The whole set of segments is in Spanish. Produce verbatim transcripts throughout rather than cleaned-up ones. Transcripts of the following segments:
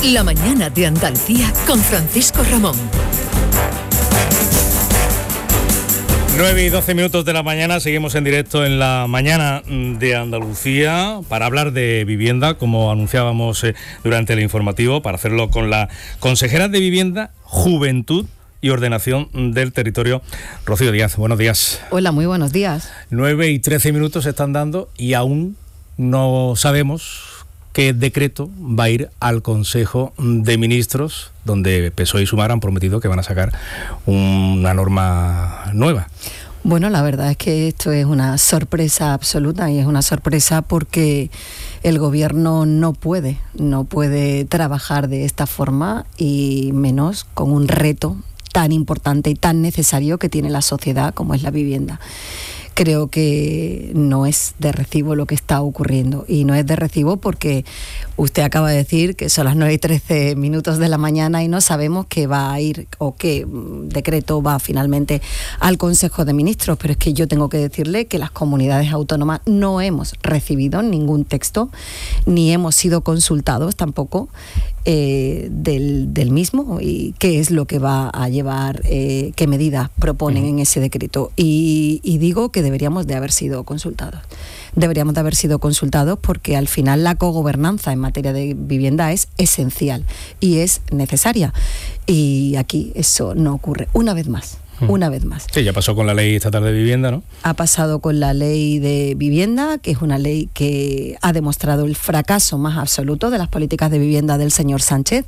La mañana de Andalucía con Francisco Ramón. nueve y doce minutos de la mañana, seguimos en directo en la mañana de Andalucía para hablar de vivienda, como anunciábamos eh, durante el informativo, para hacerlo con la consejera de Vivienda, Juventud y Ordenación del Territorio, Rocío Díaz. Buenos días. Hola, muy buenos días. nueve y trece minutos se están dando y aún no sabemos qué decreto va a ir al Consejo de Ministros, donde P S O E y Sumar han prometido que van a sacar una norma nueva. Bueno, la verdad es que esto es una sorpresa absoluta y es una sorpresa porque el gobierno no puede, no puede trabajar de esta forma y menos con un reto tan importante y tan necesario que tiene la sociedad como es la vivienda. Creo que no es de recibo lo que está ocurriendo y no es de recibo porque usted acaba de decir que son las nueve y trece minutos de la mañana y no sabemos qué va a ir o qué decreto va finalmente al Consejo de Ministros, pero es que yo tengo que decirle que las comunidades autónomas no hemos recibido ningún texto ni hemos sido consultados tampoco eh, del, del mismo y qué es lo que va a llevar, eh, qué medidas proponen en ese decreto y, y digo que deberíamos de haber sido consultados. Deberíamos de haber sido consultados porque al final la cogobernanza en materia de vivienda es esencial y es necesaria. Y aquí eso no ocurre. Una vez más. Una vez más. Sí, ya pasó con la ley estatal de vivienda, ¿no? Ha pasado con la ley de vivienda, que es una ley que ha demostrado el fracaso más absoluto de las políticas de vivienda del señor Sánchez.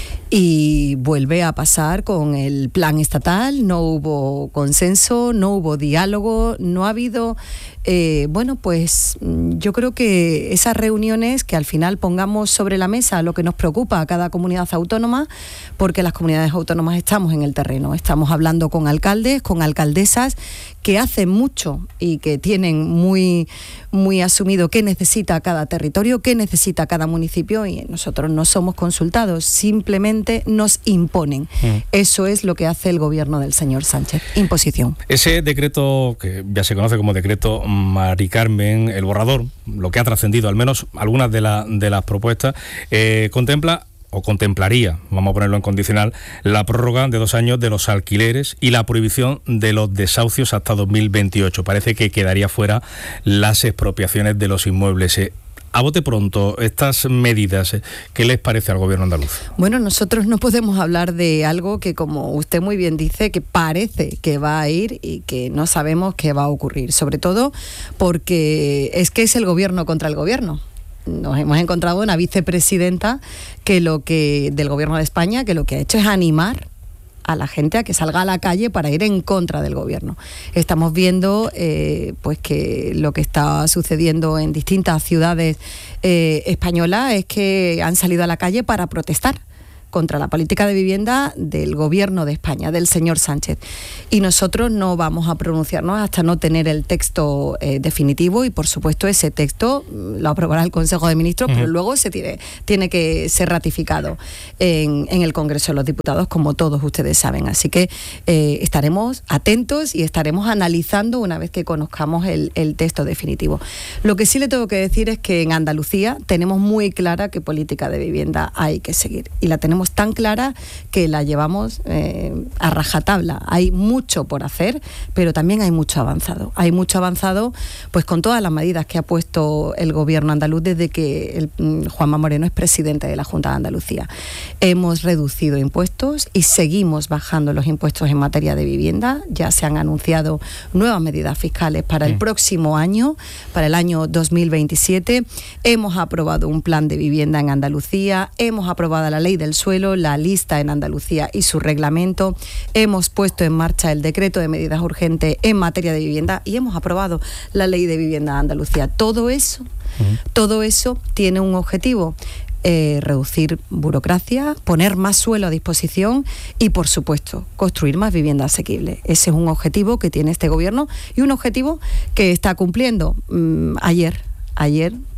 Y vuelve a pasar con el plan estatal, no hubo consenso, no hubo diálogo, no ha habido, eh, bueno, pues yo creo que esas reuniones que al final pongamos sobre la mesa lo que nos preocupa a cada comunidad autónoma, porque las comunidades autónomas estamos en el terreno, estamos hablando con alcaldes, con alcaldesas que hacen mucho y que tienen muy, muy asumido qué necesita cada territorio, qué necesita cada municipio y nosotros no somos consultados, simplemente nos imponen. Mm. Eso es lo que hace el gobierno del señor Sánchez, imposición. Ese decreto, que ya se conoce como decreto Mari Carmen, el borrador, lo que ha trascendido, al menos algunas de, la, de las propuestas, eh, contempla o contemplaría, vamos a ponerlo en condicional, la prórroga de dos años de los alquileres y la prohibición de los desahucios hasta dos mil veintiocho. Parece que quedaría fuera las expropiaciones de los inmuebles. A bote pronto, estas medidas, ¿qué les parece al gobierno andaluz? Bueno, nosotros no podemos hablar de algo que, como usted muy bien dice, que parece que va a ir y que no sabemos qué va a ocurrir. Sobre todo porque es que es el gobierno contra el gobierno. Nos hemos encontrado una vicepresidenta que lo que del gobierno de España que lo que ha hecho es animar a la gente a que salga a la calle para ir en contra del gobierno. Estamos viendo eh, pues que lo que está sucediendo en distintas ciudades eh, españolas es que han salido a la calle para protestar contra la política de vivienda del gobierno de España, del señor Sánchez. Y nosotros no vamos a pronunciarnos hasta no tener el texto eh, definitivo y, por supuesto, ese texto lo aprobará el Consejo de Ministros, uh-huh. pero luego se tiene, tiene que ser ratificado en, en el Congreso de los Diputados, como todos ustedes saben. Así que eh, estaremos atentos y estaremos analizando una vez que conozcamos el, el texto definitivo. Lo que sí le tengo que decir es que en Andalucía tenemos muy clara qué política de vivienda hay que seguir y la tenemos tan clara que la llevamos eh, a rajatabla. Hay mucho por hacer, pero también hay mucho avanzado. Hay mucho avanzado pues con todas las medidas que ha puesto el gobierno andaluz desde que el, Juanma Moreno es presidente de la Junta de Andalucía. Hemos reducido impuestos y seguimos bajando los impuestos en materia de vivienda. Ya se han anunciado nuevas medidas fiscales para el próximo año, para el año dos mil veintisiete. Hemos aprobado un plan de vivienda en Andalucía, hemos aprobado la ley del suelo, la lista en Andalucía y su reglamento, hemos puesto en marcha el decreto de medidas urgentes en materia de vivienda y hemos aprobado la ley de vivienda de Andalucía. Todo eso, uh-huh. todo eso tiene un objetivo, eh, reducir burocracia, poner más suelo a disposición y, por supuesto, construir más vivienda asequible. Ese es un objetivo que tiene este gobierno y un objetivo que está cumpliendo. Mm, ayer, ayer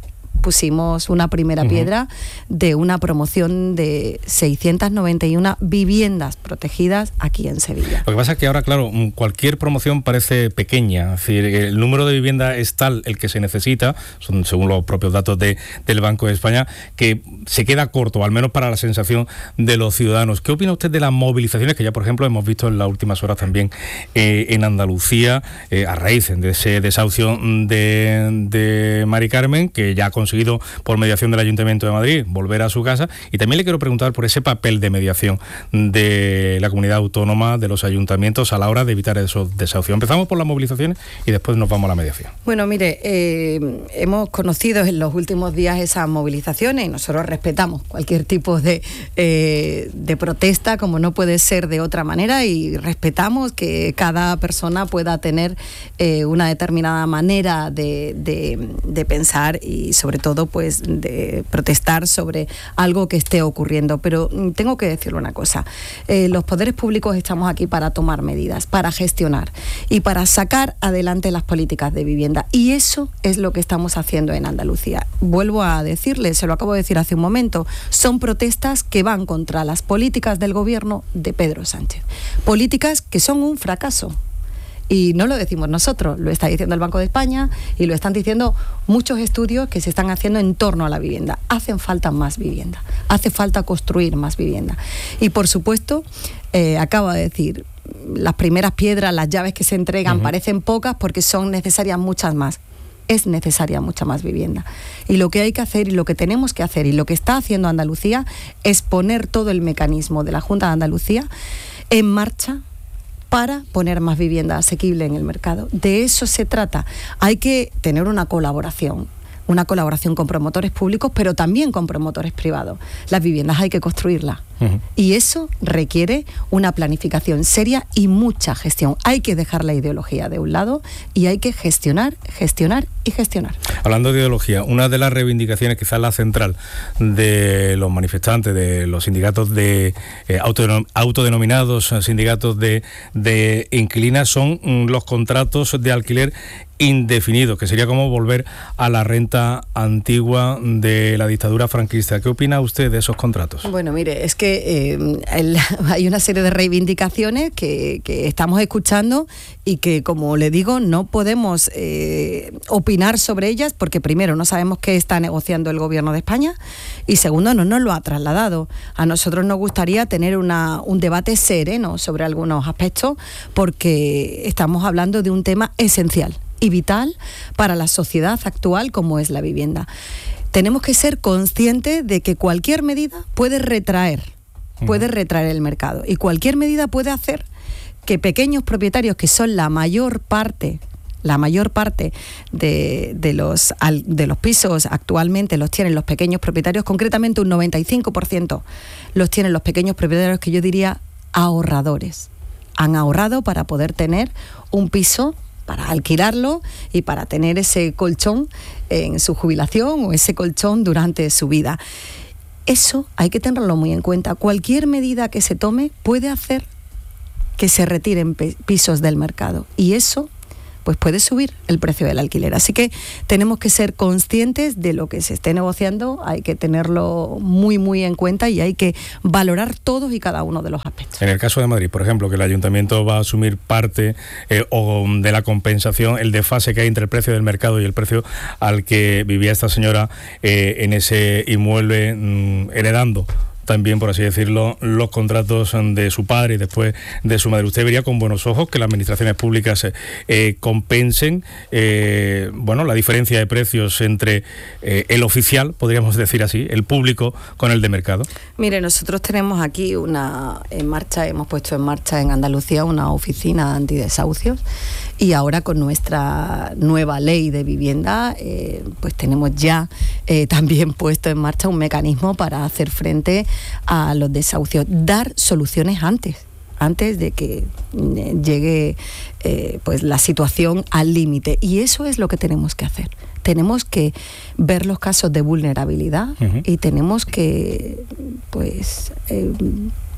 pusimos una primera uh-huh. piedra de una promoción de seiscientas noventa y una viviendas protegidas aquí en Sevilla. Lo que pasa es que ahora, claro, cualquier promoción parece pequeña, es decir, el número de viviendas es tal el que se necesita, son según los propios datos de, del Banco de España, que se queda corto, al menos para la sensación de los ciudadanos. ¿Qué opina usted de las movilizaciones que ya, por ejemplo, hemos visto en las últimas horas también eh, en Andalucía, eh, a raíz de ese desahucio de, de Mari Carmen, que ya ha conseguido, por mediación del Ayuntamiento de Madrid, volver a su casa? Y también le quiero preguntar por ese papel de mediación de la comunidad autónoma, de los ayuntamientos, a la hora de evitar esos desahucios. Empezamos por las movilizaciones y después nos vamos a la mediación. Bueno, mire, eh, hemos conocido en los últimos días esas movilizaciones y nosotros respetamos cualquier tipo de, eh, de protesta, como no puede ser de otra manera, y respetamos que cada persona pueda tener eh, una determinada manera de, de, de pensar y sobre todo pues de protestar sobre algo que esté ocurriendo. Pero tengo que decirle una cosa, eh, los poderes públicos estamos aquí para tomar medidas, para gestionar y para sacar adelante las políticas de vivienda, y eso es lo que estamos haciendo en Andalucía. Vuelvo a decirle, se lo acabo de decir hace un momento, son protestas que van contra las políticas del gobierno de Pedro Sánchez, políticas que son un fracaso. Y no lo decimos nosotros, lo está diciendo el Banco de España y lo están diciendo muchos estudios que se están haciendo en torno a la vivienda. Hacen falta más vivienda, hace falta construir más vivienda. Y por supuesto, eh, acabo de decir, las primeras piedras, las llaves que se entregan, uh-huh. parecen pocas porque son necesarias muchas más. Es necesaria mucha más vivienda. Y lo que hay que hacer y lo que tenemos que hacer y lo que está haciendo Andalucía es poner todo el mecanismo de la Junta de Andalucía en marcha para poner más vivienda asequible en el mercado. De eso se trata. Hay que tener una colaboración, una colaboración con promotores públicos, pero también con promotores privados. Las viviendas hay que construirlas. Uh-huh. Y eso requiere una planificación seria y mucha gestión. Hay que dejar la ideología de un lado y hay que gestionar, gestionar y gestionar. Hablando de ideología, una de las reivindicaciones, quizás la central, de los manifestantes, de los sindicatos de eh, autodenom- autodenominados sindicatos de, de inquilinas, son mm, los contratos de alquiler indefinido, que sería como volver a la renta antigua de la dictadura franquista. ¿Qué opina usted de esos contratos? Bueno, mire, es que eh, el, hay una serie de reivindicaciones que, que estamos escuchando y que, como le digo, no podemos eh, opinar sobre ellas porque, primero, no sabemos qué está negociando el Gobierno de España y, segundo, no nos lo ha trasladado. A nosotros nos gustaría tener una, un debate sereno sobre algunos aspectos porque estamos hablando de un tema esencial y vital para la sociedad actual como es la vivienda. Tenemos que ser conscientes de que cualquier medida puede retraer, puede retraer el mercado y cualquier medida puede hacer que pequeños propietarios, que son la mayor parte, la mayor parte de, de, los, de los pisos actualmente los tienen los pequeños propietarios, concretamente un noventa y cinco por ciento los tienen los pequeños propietarios, que yo diría ahorradores. Han ahorrado para poder tener un piso, para alquilarlo y para tener ese colchón en su jubilación o ese colchón durante su vida. Eso hay que tenerlo muy en cuenta. Cualquier medida que se tome puede hacer que se retiren pisos del mercado y eso pues puede subir el precio del alquiler. Así que tenemos que ser conscientes de lo que se esté negociando, hay que tenerlo muy, muy en cuenta y hay que valorar todos y cada uno de los aspectos. En el caso de Madrid, por ejemplo, que el Ayuntamiento va a asumir parte eh, o de la compensación, el desfase que hay entre el precio del mercado y el precio al que vivía esta señora eh, en ese inmueble mmm, heredando también, por así decirlo, los contratos de su padre y después de su madre. ¿Usted vería con buenos ojos que las administraciones públicas eh, compensen eh, bueno, la diferencia de precios entre eh, el oficial, podríamos decir así, el público, con el de mercado? Mire, nosotros tenemos aquí una en marcha, hemos puesto en marcha en Andalucía una oficina antidesahucios y ahora con nuestra nueva ley de vivienda eh, pues tenemos ya eh, también puesto en marcha un mecanismo para hacer frente a los desahucios, dar soluciones antes, antes de que llegue eh, pues la situación al límite. Y eso es lo que tenemos que hacer. Tenemos que ver los casos de vulnerabilidad uh-huh. y tenemos que pues eh,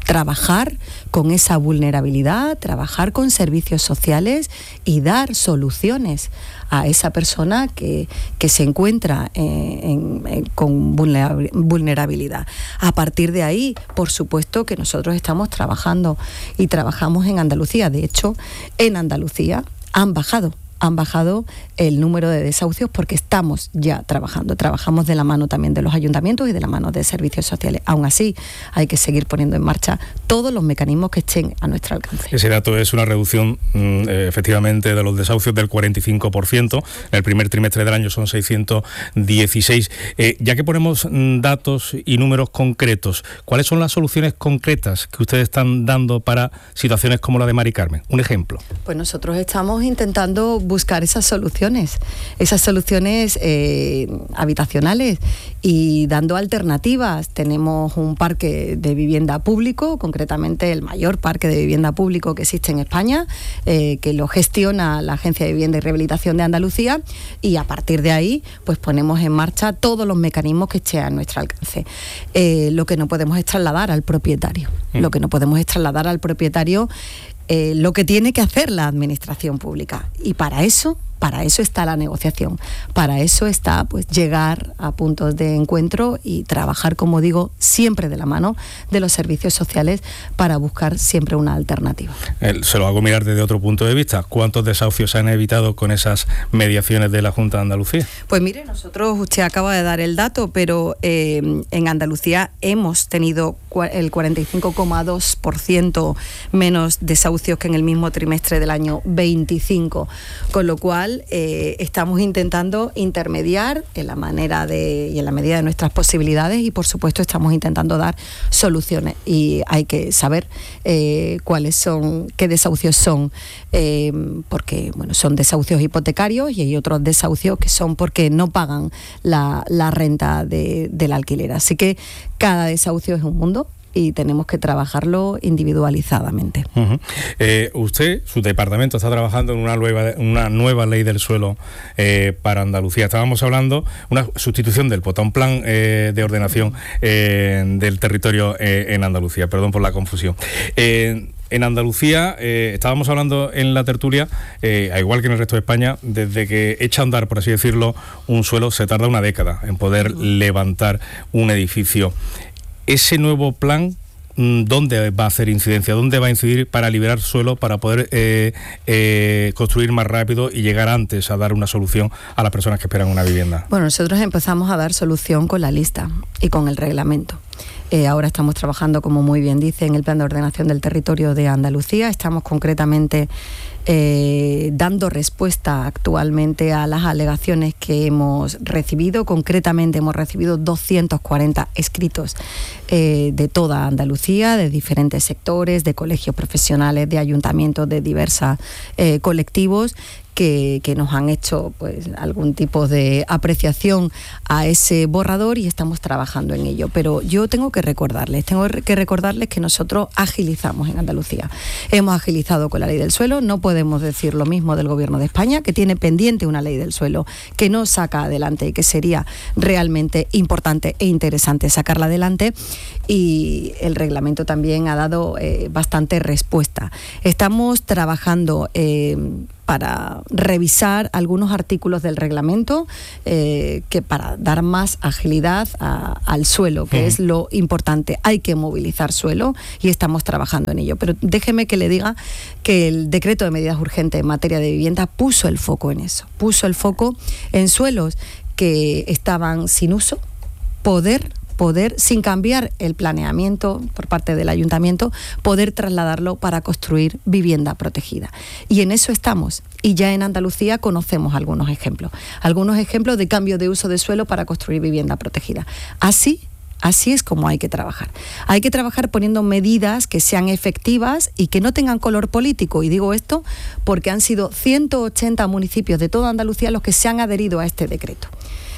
trabajar con esa vulnerabilidad, trabajar con servicios sociales y dar soluciones a esa persona que, que se encuentra eh, en, en, con vulnerabilidad. A partir de ahí, por supuesto que nosotros estamos trabajando y trabajamos en Andalucía. De hecho, en Andalucía han bajado. han bajado el número de desahucios porque estamos ya trabajando. Trabajamos de la mano también de los ayuntamientos y de la mano de servicios sociales. Aún así, hay que seguir poniendo en marcha todos los mecanismos que estén a nuestro alcance. Ese dato es una reducción, eh, efectivamente, de los desahucios del cuarenta y cinco por ciento. En el primer trimestre del año son seiscientos dieciséis. Eh, ya que ponemos mm, datos y números concretos, ¿cuáles son las soluciones concretas que ustedes están dando para situaciones como la de Mari Carmen? Un ejemplo. Pues nosotros estamos intentando buscar esas soluciones, esas soluciones eh, habitacionales y dando alternativas. Tenemos un parque de vivienda público, concretamente el mayor parque de vivienda público que existe en España, eh, que lo gestiona la Agencia de Vivienda y Rehabilitación de Andalucía, y a partir de ahí pues ponemos en marcha todos los mecanismos que estén a nuestro alcance. Eh, lo que no podemos es trasladar al propietario, mm. lo que no podemos es trasladar al propietario Eh, lo que tiene que hacer la administración pública, y para eso para eso está la negociación, para eso está pues llegar a puntos de encuentro y trabajar, como digo, siempre de la mano de los servicios sociales para buscar siempre una alternativa. Eh, se lo hago mirar desde otro punto de vista. ¿Cuántos desahucios se han evitado con esas mediaciones de la Junta de Andalucía? Pues mire, nosotros, usted acaba de dar el dato, pero eh, en Andalucía hemos tenido el cuarenta y cinco coma dos por ciento menos desahucios que en el mismo trimestre del año veinticinco, con lo cual Eh, estamos intentando intermediar en la manera de y en la medida de nuestras posibilidades, y por supuesto estamos intentando dar soluciones, y hay que saber eh, cuáles son, qué desahucios son, eh, porque bueno, son desahucios hipotecarios y hay otros desahucios que son porque no pagan la, la renta de, del alquiler. Así que cada desahucio es un mundo y tenemos que trabajarlo individualizadamente. Uh-huh. Eh, usted, su departamento, está trabajando en una nueva, una nueva ley del suelo eh, para Andalucía. Estábamos hablando una sustitución del POTA, un plan eh, de ordenación eh, del territorio eh, en Andalucía. Perdón por la confusión. Eh, En Andalucía, eh, estábamos hablando en la tertulia, eh, al igual que en el resto de España, desde que echa a andar, por así decirlo, un suelo, se tarda una década en poder levantar un edificio. Ese nuevo plan, ¿dónde va a hacer incidencia? ¿Dónde va a incidir para liberar suelo, para poder eh, eh, construir más rápido y llegar antes a dar una solución a las personas que esperan una vivienda? Bueno, nosotros empezamos a dar solución con la lista y con el reglamento. Eh, ahora estamos trabajando, como muy bien dice, en el Plan de Ordenación del Territorio de Andalucía. Estamos concretamente eh, dando respuesta actualmente a las alegaciones que hemos recibido. Concretamente hemos recibido doscientos cuarenta escritos eh, de toda Andalucía, de diferentes sectores, de colegios profesionales, de ayuntamientos, de diversos eh, colectivos, Que, que nos han hecho pues algún tipo de apreciación a ese borrador, y estamos trabajando en ello. Pero yo tengo que recordarles, tengo que recordarles que nosotros agilizamos en Andalucía. Hemos agilizado con la ley del suelo. No podemos decir lo mismo del Gobierno de España, que tiene pendiente una ley del suelo que no saca adelante y que sería realmente importante e interesante sacarla adelante. Y el reglamento también ha dado eh, bastante respuesta. Estamos trabajando eh, para revisar algunos artículos del reglamento eh, que para dar más agilidad a, al suelo, que uh-huh. es lo importante. Hay que movilizar suelo y estamos trabajando en ello. Pero déjeme que le diga que el decreto de medidas urgentes en materia de vivienda puso el foco en eso, puso el foco en suelos que estaban sin uso, poder poder, sin cambiar el planeamiento por parte del ayuntamiento, poder trasladarlo para construir vivienda protegida. Y en eso estamos. Y ya en Andalucía conocemos algunos ejemplos. Algunos ejemplos de cambio de uso de suelo para construir vivienda protegida. Así, así es como hay que trabajar. Hay que trabajar poniendo medidas que sean efectivas y que no tengan color político. Y digo esto porque han sido ciento ochenta municipios de toda Andalucía los que se han adherido a este decreto.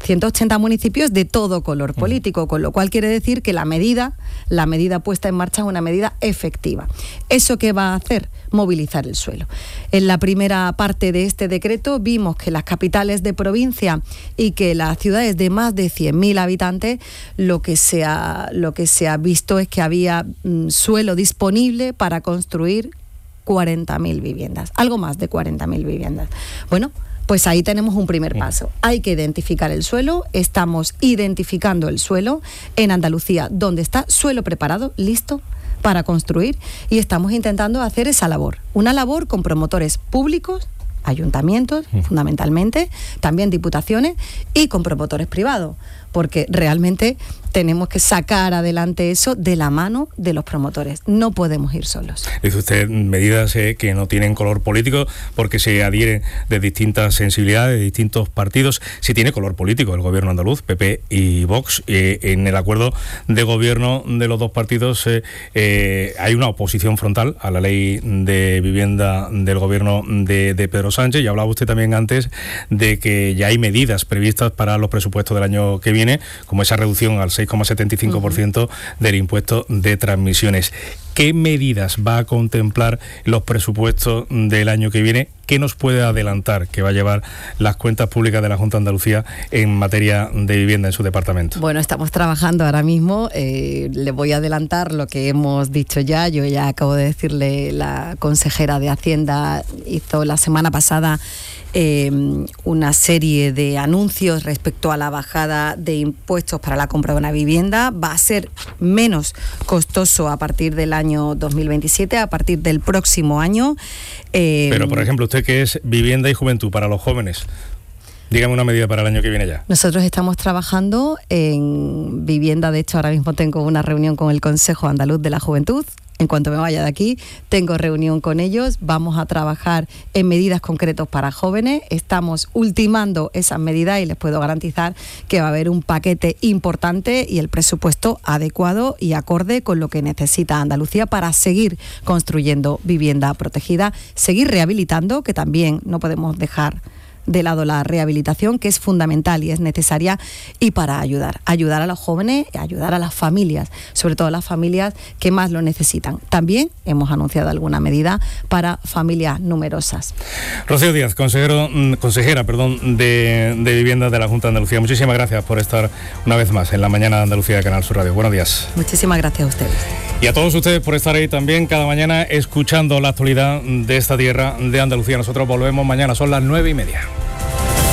ciento ochenta municipios de todo color político, con lo cual quiere decir que la medida, la medida puesta en marcha es una medida efectiva. ¿Eso qué va a hacer? Movilizar el suelo. En la primera parte de este decreto vimos que las capitales de provincia y que las ciudades de más de cien mil habitantes, lo que se ha, lo que se ha visto es que había mm, suelo disponible para construir cuarenta mil viviendas, algo más de cuarenta mil viviendas. Bueno, pues ahí tenemos un primer paso. Hay que identificar el suelo, estamos identificando el suelo en Andalucía, donde está suelo preparado, listo para construir, y estamos intentando hacer esa labor, una labor con promotores públicos, ayuntamientos, mm. fundamentalmente, también diputaciones, y con promotores privados, porque realmente tenemos que sacar adelante eso de la mano de los promotores. No podemos ir solos. Dice usted medidas eh, que no tienen color político porque se adhieren de distintas sensibilidades, de distintos partidos. Sí tiene color político el gobierno andaluz, P P y Vox. Eh, en el acuerdo de gobierno de los dos partidos eh, eh, hay una oposición frontal a la ley de vivienda del gobierno de, de Pedro Sánchez. Y hablaba usted también antes de que ya hay medidas previstas para los presupuestos del año que viene, como esa reducción al seis coma setenta y cinco por ciento uh-huh. del impuesto de transmisiones. ¿Qué medidas va a contemplar los presupuestos del año que viene? ¿Qué nos puede adelantar que va a llevar las cuentas públicas de la Junta de Andalucía en materia de vivienda en su departamento? Bueno, estamos trabajando ahora mismo. Eh, le voy a adelantar lo que hemos dicho ya. Yo ya acabo de decirle, la consejera de Hacienda hizo la semana pasada eh, una serie de anuncios respecto a la bajada de impuestos para la compra de una vivienda. Va a ser menos costoso a partir del año dos mil veintisiete, a partir del próximo año. Eh, Pero, por ejemplo, usted que es vivienda y juventud para los jóvenes, dígame una medida para el año que viene ya. Nosotros estamos trabajando en vivienda. De hecho, ahora mismo tengo una reunión con el Consejo Andaluz de la Juventud. En cuanto me vaya de aquí, tengo reunión con ellos. Vamos a trabajar en medidas concretas para jóvenes. Estamos ultimando esas medidas y les puedo garantizar que va a haber un paquete importante y el presupuesto adecuado y acorde con lo que necesita Andalucía para seguir construyendo vivienda protegida, seguir rehabilitando, que también no podemos dejar de lado la rehabilitación, que es fundamental y es necesaria, y para ayudar, ayudar a los jóvenes, ayudar a las familias, sobre todo las familias que más lo necesitan. También hemos anunciado alguna medida para familias numerosas. Rocío Díaz, consejero, consejera perdón, de, de Vivienda de la Junta de Andalucía, muchísimas gracias por estar una vez más en la mañana de Andalucía de Canal Sur Radio. Buenos días. Muchísimas gracias a ustedes. Y a todos ustedes por estar ahí también cada mañana escuchando la actualidad de esta tierra de Andalucía. Nosotros volvemos mañana, son las nueve y media.